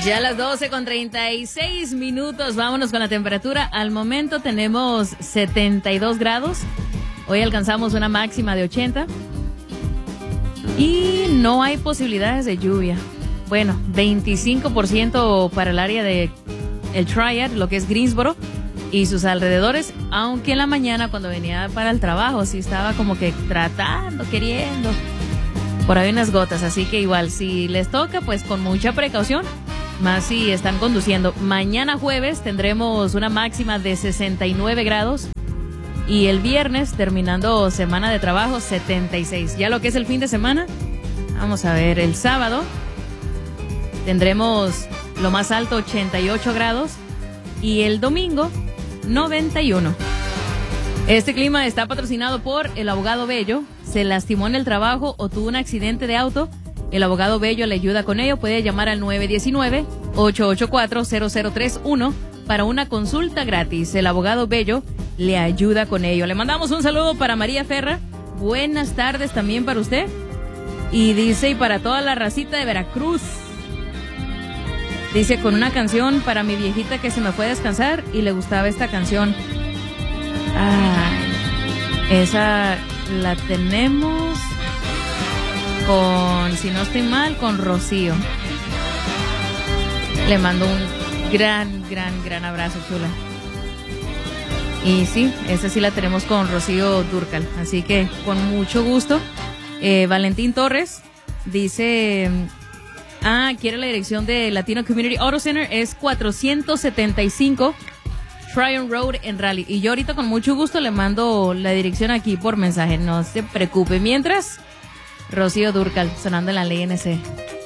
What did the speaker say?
Ya a las 12:36. Vámonos con la temperatura. Al momento tenemos 72 grados. Hoy alcanzamos una máxima de 80. Y no hay posibilidades de lluvia. Bueno, 25% para el área de el Triad, lo que es Greensboro y sus alrededores. Aunque en la mañana cuando venía para el trabajo sí estaba como que queriendo. Por ahí unas gotas. Así que igual, si les toca, pues con mucha precaución. Más si están conduciendo. Mañana jueves tendremos una máxima de 69 grados. Y el viernes, terminando semana de trabajo, 76. Ya lo que es el fin de semana, vamos a ver, el sábado tendremos lo más alto, 88 grados. Y el domingo, 91. Este clima está patrocinado por el abogado Bello. Se lastimó en el trabajo o tuvo un accidente de auto. El abogado Bello le ayuda con ello. Puede llamar al 919-884-0031 para una consulta gratis. El abogado Bello le ayuda con ello. Le mandamos un saludo para María Ferra. Buenas tardes también para usted. Y dice, y para toda la racita de Veracruz. Dice, con una canción para mi viejita que se me fue a descansar y le gustaba esta canción. Esa la tenemos con, si no estoy mal, con Rocío. Le mando un gran abrazo, chula. Y sí, esa sí la tenemos con Rocío Dúrcal. Así que con mucho gusto. Valentín Torres dice, quiere la dirección de Latino Community Auto Center. Es 475 Tryon Road en Raleigh. Y yo ahorita con mucho gusto le mando la dirección aquí por mensaje. No se preocupe. Mientras, Rocío Dúrcal sonando en la LNC.